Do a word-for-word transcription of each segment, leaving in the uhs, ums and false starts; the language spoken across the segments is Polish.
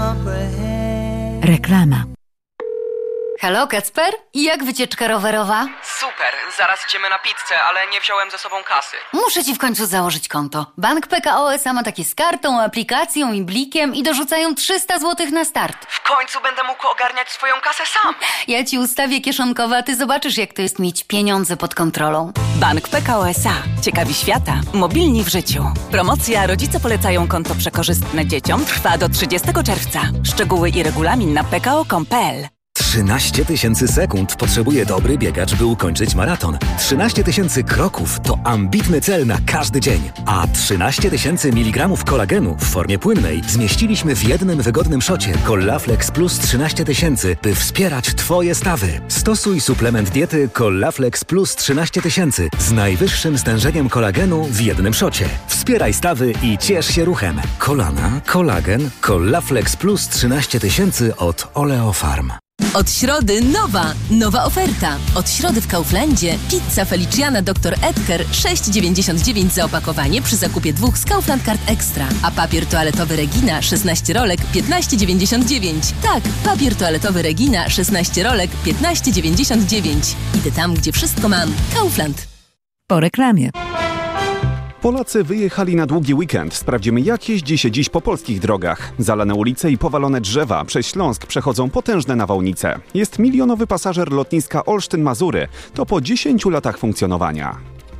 Reklama. Halo, Kacper? I jak wycieczka rowerowa? Super, zaraz idziemy na pizzę, ale nie wziąłem ze sobą kasy. Muszę ci w końcu założyć konto. Bank P K O S A ma takie z kartą, aplikacją i blikiem i dorzucają trzysta złotych na start. W końcu będę mógł ogarniać swoją kasę sam. Ja ci ustawię kieszonkowe, a ty zobaczysz, jak to jest mieć pieniądze pod kontrolą. Bank P K O S A. Ciekawi świata, mobilni w życiu. Promocja Rodzice polecają konto przekorzystne dzieciom trwa do trzydziestego czerwca. Szczegóły i regulamin na p k o kropka com kropka p l. trzynaście tysięcy sekund potrzebuje dobry biegacz, by ukończyć maraton. trzynaście tysięcy kroków to ambitny cel na każdy dzień. A trzynaście tysięcy miligramów kolagenu w formie płynnej zmieściliśmy w jednym wygodnym szocie Collaflex Plus trzynaście tysięcy, by wspierać Twoje stawy. Stosuj suplement diety Collaflex Plus trzynaście tysięcy z najwyższym stężeniem kolagenu w jednym szocie. Wspieraj stawy i ciesz się ruchem. Kolana, kolagen, Collaflex Plus trzynaście tysięcy od Oleofarm. Od środy nowa, nowa oferta. Od środy w Kauflandzie pizza Feliciana doktor Edgar sześć dziewięćdziesiąt dziewięć za opakowanie przy zakupie dwóch z Kaufland Card Extra. A papier toaletowy Regina szesnaście rolek piętnaście dziewięćdziesiąt dziewięć. Tak, papier toaletowy Regina szesnaście rolek piętnaście dziewięćdziesiąt dziewięć. Idę tam, gdzie wszystko mam. Kaufland. Po reklamie. Polacy wyjechali na długi weekend. Sprawdzimy, jak jeździ się dziś po polskich drogach. Zalane ulice i powalone drzewa. Przez Śląsk przechodzą potężne nawałnice. Jest milionowy pasażer lotniska Olsztyn-Mazury. To po dziesięciu latach funkcjonowania.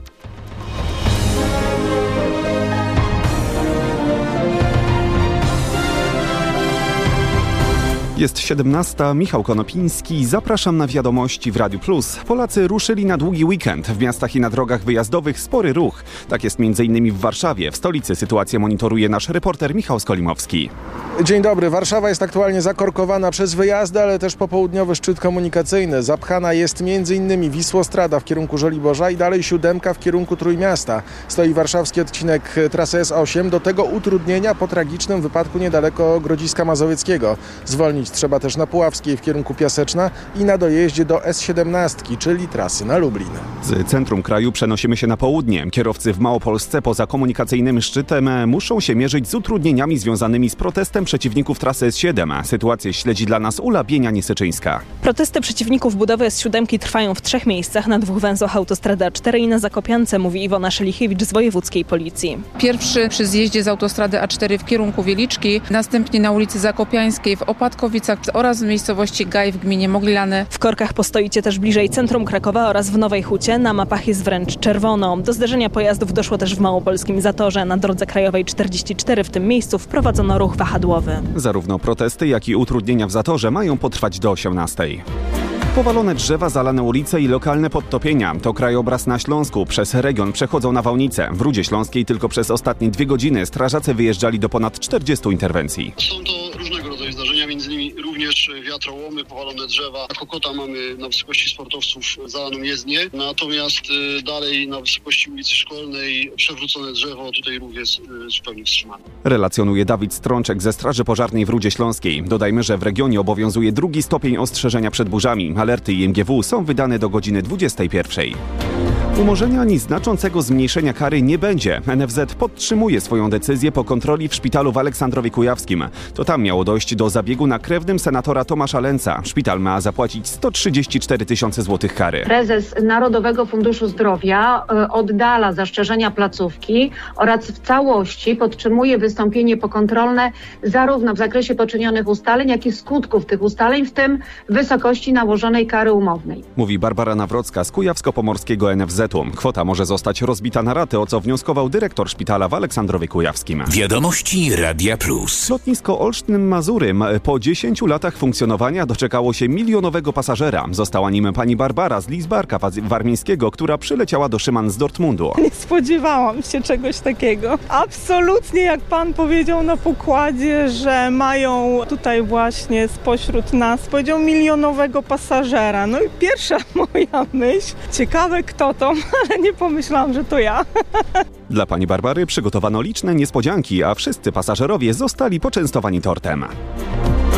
Jest siedemnasta, Michał Konopiński. Zapraszam na wiadomości w Radiu Plus. Polacy ruszyli na długi weekend. W miastach i na drogach wyjazdowych spory ruch. Tak jest między innymi w Warszawie. W stolicy sytuację monitoruje nasz reporter Michał Skolimowski. Dzień dobry. Warszawa jest aktualnie zakorkowana przez wyjazdy, ale też popołudniowy szczyt komunikacyjny. Zapchana jest między innymi Wisłostrada w kierunku Żoliborza i dalej siódemka w kierunku Trójmiasta. Stoi warszawski odcinek trasy S osiem. Do tego utrudnienia po tragicznym wypadku niedaleko Grodziska Mazowieckiego. Zwolnić trzeba też na Puławskiej w kierunku Piaseczna i na dojeździe do S siedemnaście, czyli trasy na Lublin. Z centrum kraju przenosimy się na południe. Kierowcy w Małopolsce poza komunikacyjnym szczytem muszą się mierzyć z utrudnieniami związanymi z protestem przeciwników trasy S siedem. Sytuację śledzi dla nas Ula Bienia-Niesyczyńska. Protesty przeciwników budowy S siedem trwają w trzech miejscach, na dwóch węzłach autostrady A cztery i na Zakopiance, mówi Iwona Szelichiewicz z wojewódzkiej policji. Pierwszy przy zjeździe z autostrady A cztery w kierunku Wieliczki, następnie na ulicy Zakopiańskiej w Opatkowicach oraz w miejscowości Gaj w gminie Moglilany. W korkach postoicie też bliżej centrum Krakowa oraz w Nowej Hucie. Na mapach jest wręcz czerwono. Do zderzenia pojazdów doszło też w Małopolskim Zatorze. Na drodze krajowej czterdzieści cztery w tym miejscu wprowadzono ruch wahadłowy. Zarówno protesty, jak i utrudnienia w Zatorze mają potrwać do osiemnastej. Powalone drzewa, zalane ulice i lokalne podtopienia. To krajobraz na Śląsku. Przez region przechodzą nawałnice. W Rudzie Śląskiej tylko przez ostatnie dwie godziny strażacy wyjeżdżali do ponad czterdziestu interwencji. Są to różnego rodzaju zdarzenia, między innymi również wiatrołomy, powalone drzewa. Na Kokota mamy na wysokości sportowców zalaną jezdnię, natomiast dalej na wysokości ulicy Szkolnej przewrócone drzewo, tutaj ruch jest zupełnie wstrzymany. Relacjonuje Dawid Strączek ze Straży Pożarnej w Rudzie Śląskiej. Dodajmy, że w regionie obowiązuje drugi stopień ostrzeżenia przed burzami. Alerty I M G W są wydane do godziny dwudziestej pierwszej. Umorzenia ani znaczącego zmniejszenia kary nie będzie. N F Z podtrzymuje swoją decyzję po kontroli w szpitalu w Aleksandrowie Kujawskim. To tam miało dojść do zabiegu na krewnym senatora Tomasza Lęca. Szpital ma zapłacić sto trzydzieści cztery tysiące złotych kary. Prezes Narodowego Funduszu Zdrowia oddala zastrzeżenia placówki oraz w całości podtrzymuje wystąpienie pokontrolne zarówno w zakresie poczynionych ustaleń, jak i skutków tych ustaleń, w tym wysokości nałożonej kary umownej. Mówi Barbara Nawrocka z Kujawsko-Pomorskiego N F Z. Kwota może zostać rozbita na raty, o co wnioskował dyrektor szpitala w Aleksandrowie Kujawskim. Wiadomości Radia Plus. Lotnisko Olsztyn-Mazury po dziesięciu latach funkcjonowania doczekało się milionowego pasażera. Została nim pani Barbara z Lidzbarka Warmińskiego, która przyleciała do Szyman z Dortmundu. Nie spodziewałam się czegoś takiego. Absolutnie, jak pan powiedział na pokładzie, że mają tutaj właśnie spośród nas, powiedział milionowego pasażera. No i pierwsza moja myśl, ciekawe kto to, ale nie pomyślałam, że to ja. Dla pani Barbary przygotowano liczne niespodzianki, a wszyscy pasażerowie zostali poczęstowani tortem.